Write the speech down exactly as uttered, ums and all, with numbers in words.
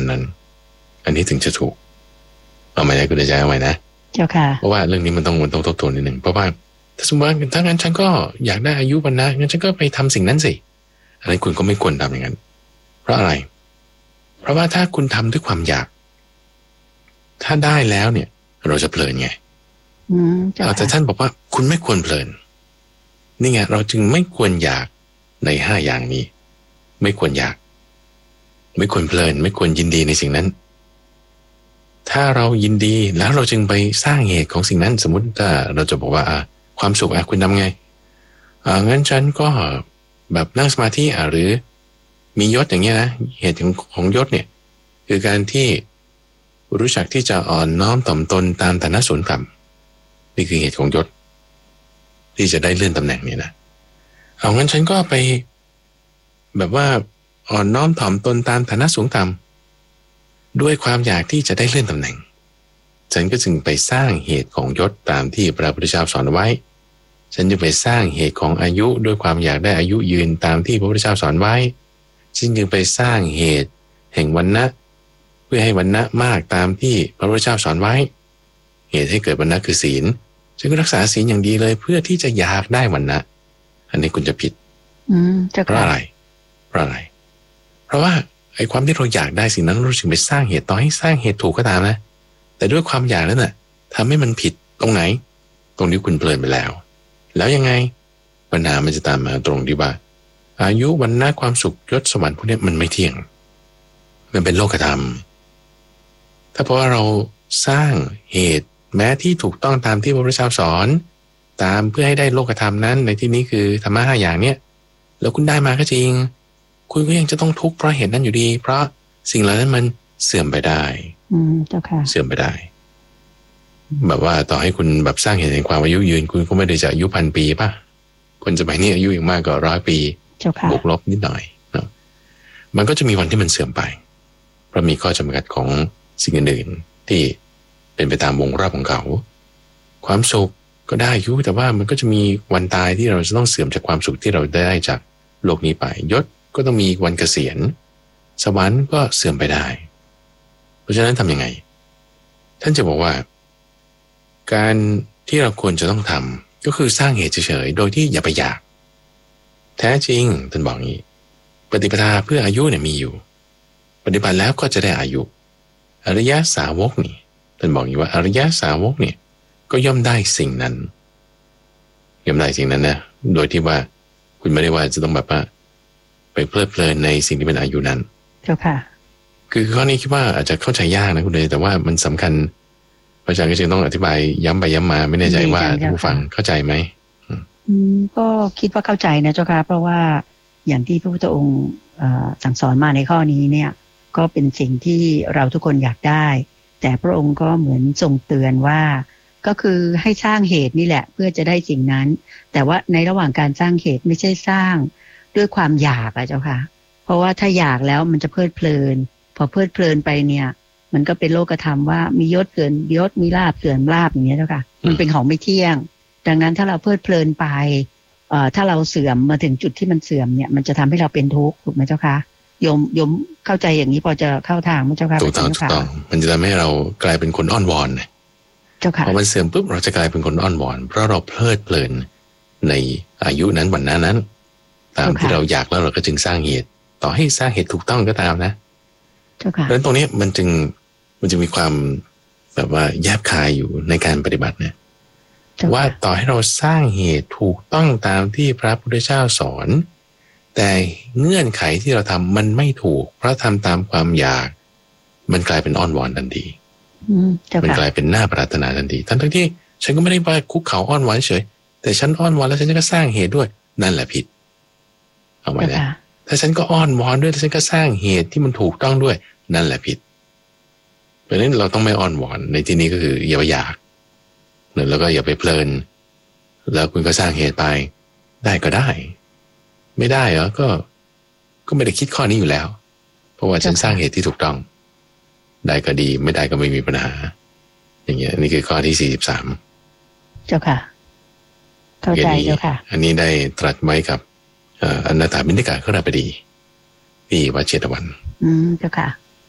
นั้น อันนี้ถึงจะถูกเอาใหม่นะคุณใจเอาใหม่นะเจ้าค่ะเพราะว่าเรื่องนี้มันต้องมันต้องทบทวนนิดหนึ่งเพราะว่าถ้าสมมติว่าถ้างั้นฉันก็อยากได้อายุวรรณะงั้นฉันก็ไปทำสิ่งนั้นสิอันนั้นคุณก็ไม่ควรทำอย่างนั้นเพราะอะไรเพราะว่าถ้าคุณทำด้วยความอยากถ้าได้แล้วเนี่ยเราจะเพลินไงอืมแต่ท่านบอกว่าคุณไม่ควรเพลินนี่ไงเราจึงไม่ควรอยากในห้าอย่างนี้ไม่ควรอยากไม่ควรเพลินไม่ควรยินดีในสิ่งนั้นถ้าเรายินดีแล้วเราจึงไปสร้างเหตุของสิ่งนั้นสมมติถ้าเราจะบอกว่าอ่ะความสุขอ่ะคุณทำไงอ่างั้นฉันก็แบบนั่งสมาธิอ่ะหรือมียศอย่างเงี้ยนะเหตุของของยศเนี่ยคือการที่รู้จักที่จะอ่อนน้อมถ่อมตนตามฐานะสูงต่ำนี่คือเหตุของยศที่จะได้เลื่อนตำแหน่งเนี่ยนะเอางั้นฉันก็ไปแบบว่าอ่อนน้อมถ่อมตนตามฐานะสูงต่ำด้วยความอยากที่จะได้เลื่อนตำแหน่งฉันก็จึงไปสร้างเหตุของยศตามที่พระพุทธเจ้าสอนไว้ฉันจะไปสร้างเหตุของอายุด้วยความอยากได้อายุยืนตามที่พระพุทธเจ้าสอนไว้ฉันจึงไปสร้างเหตุแห่งวรรณะเพื่อให้วรรณะมากตามที่พระพุทธเจ้าสอนไว้เหตุให้เกิดวรรณะคือศีลฉันก็รักษาศีลอย่างดีเลยเพื่อที่จะอยากได้วรรณะอันนี้คุณจะผิดเพราะอะไรเพราะอะไรเพราะว่าไอ้ความที่เราอยากได้สิ่งนั้นเราจึงไปสร้างเหตุต่อให้สร้างเหตุถูกก็ตามนะแต่ด้วยความอยากนั้นน่ะทำให้มันผิดตรงไหนตรงนี้คุณเพลินไปแล้วแล้วยังไงปัญหามันจะตามมาตรงที่ว่าอายุวรรณะความสุขยศสวรรค์พวกนี้มันไม่เที่ยงมันเป็นโลกธรรมถ้าเพราะว่าเราสร้างเหตุแม้ที่ถูกต้องตามที่พระพุทธเจ้าสอนตามเพื่อให้ได้โลกธรรมนั้นในที่นี้คือธรรมะห้าอย่างเนี้ยแล้วคุณได้มาก็จริงคุณก็ยังจะต้องทุกข์เพราะเหตุนั้นอยู่ดีเพราะสิ่งเหล่านั้นมันเสื่อมไปได้อืมเจ้าค่ะเสื่อมไปได้แบบว่าต่อให้คุณแบบสร้างเหตุแห่งความอายุยืนคุณก็ไม่ได้จะอายุพันปีป่ะคนสมัยนี้อายุอย่างมากก็ร้อยปีบวกลบนิดหน่อยเนาะมันก็จะมีวันที่มันเสื่อมไปเพราะมีข้อจำกัดของสิ่งอื่นๆที่เป็นไปตามวงรอบของเขาความสุขก็ได้อายุแต่ว่ามันก็จะมีวันตายที่เราจะต้องเสื่อมจากความสุขที่เราได้จากโลกนี้ไปยศก็ต้องมีวันเกษียณสวรรค์ก็เสื่อมไปได้เพราะฉะนั้นทำยังไงท่านจะบอกว่าการที่เราควรจะต้องทำก็คือสร้างเหตุเฉยๆโดยที่อย่าไปอยากแท้จริงท่านบอกงี้ปฏิปทาเพื่ออายุเนี่ยมีอยู่ปฏิบัติแล้วก็จะได้อายุอริยสาวกนี่ท่านบอกอย่างว่าอริยสาวกเนี่ยก็ย่อมได้สิ่งนั้นย่อมได้สิ่งนั้นนะโดยที่ว่าคุณไม่ได้ว่าจะต้องแบบว่าไปเพลิดเพลินในสิ่งที่เป็นอายุนั้นเจ้าค่ะคือข้อนี้คิดว่าอาจจะเข้าใจยากนะคุณเลยแต่ว่ามันสำคัญพระอาจารย์ก็จึงต้องอธิบายย้ำไปย้ำมาไม่แน่ใจว่าผู้ฟังเข้าใจไหมอืมก็คิดว่าเข้าใจนะเจ้าค่ะเพราะว่าอย่างที่พระพุทธองค์สั่งสอนมาในข้อนี้เนี่ยก็เป็นสิ่งที่เราทุกคนอยากได้แต่พระองค์ก็เหมือนทรงเตือนว่าก็คือให้สร้างเหตุนี่แหละเพื่อจะได้สิ่งนั้นแต่ว่าในระหว่างการสร้างเหตุไม่ใช่สร้างด้วยความอยากอะเจ้าค่ะเพราะว่าถ้าอยากแล้วมันจะเพลิดเพลินพอเพลิดเพลินไปเนี่ยมันก็เป็นโลกธรรมว่ามียศเกินยศมีลาภเกินลาภอย่างเงี้ยเจ้าค่ะมันเป็นของไม่เที่ยงดังนั้นถ้าเราเพลิดเพลินไปเอ่อถ้าเราเสื่อมมาถึงจุดที่มันเสื่อมเนี่ยมันจะทำให้เราเป็นทุกข์ถูกไหมเจ้าค่ะโยมโยมเข้าใจอย่างนี้พอจะเข้าทางไหมเจ้าค่ะถูกต้องถูกต้องมันจะทำให้เรากลายเป็นคนอ้อนวอนเจ้าค่ะพอมันเสื่อมปุ๊บเราจะกลายเป็นคนอ้อนวอนเพราะเราเพลิดเพลินในอายุนั้นวันนั้นนั้นตามที่เราอยากแล้วเราก็จึงสร้างเหตุต่อให้สร้างเหตุถูกต้องก็ตามนะเจ้าค่ะดังนั้นตรงนี้มันจึงมันจะมีความแบบว่าแยบคายอยู่ในการปฏิบัติเนี่ยว่าต่อให้เราสร้างเหตุถูกต้องตามที่พระพุทธเจ้าสอนแต่เงื่อนไขที่เราทำมันไม่ถูกเพราะทำตามความอยากมันกลายเป็นอ้อนวอนทันทีมันกลายเป็นหน้าปรารถนาทันทีทั้งที่ฉันก็ไม่ได้ว่าคุกเข่าอ้อนวอนเฉยแต่ฉันอ้อนวอนแล้วฉันก็สร้างเหตุด้วยนั่นแหละผิดเอาไว้นะถ้าฉันก็อ้อนวอนด้วยแล้วฉันก็สร้างเหตุที่มันถูกต้องด้วยนั่นแหละผิดเพราะฉะนั้นเราต้องไม่อ้อนวอนในที่นี้ก็คืออย่าไปอยากแล้วก็อย่าไปเพลินแล้วคุณก็สร้างเหตุไปได้ก็ได้ไม่ได้เหรอก็ก็ไม่ได้คิดข้อนี้อยู่แล้วเพราะว่าฉันสร้างเหตุที่ถูกต้องได้ก็ดีไม่ได้ก็ไม่มีปัญหาอย่างเงี้ยนี่คือข้อที่สี่สิบสามเจ้าค่ะเข้าใจเจ้าค่ะอันนี้ได้ตรัสไว้กับอนาถาบิณฑิกาขราบดีที่วัดเชตวันอืมเจ้าค่ะ